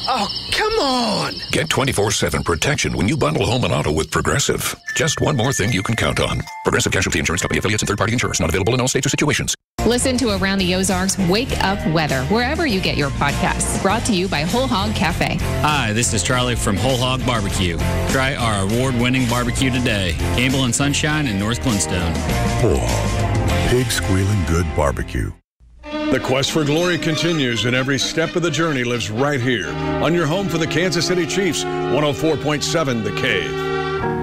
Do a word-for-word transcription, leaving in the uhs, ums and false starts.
Oh, come on! Get twenty-four seven protection when you bundle home and auto with Progressive. Just one more thing you can count on. Progressive Casualty Insurance Company affiliates and third-party insurers. Not available in all states or situations. Listen to Around the Ozarks Wake Up Weather wherever you get your podcasts. Brought to you by Whole Hog Cafe. Hi, this is Charlie from Whole Hog Barbecue. Try our award-winning barbecue today. Campbell and Sunshine in North Glenstone. Whole Hog. Pig squealing good barbecue. The quest for glory continues, and every step of the journey lives right here on your home for the Kansas City Chiefs, one oh four point seven The Cave.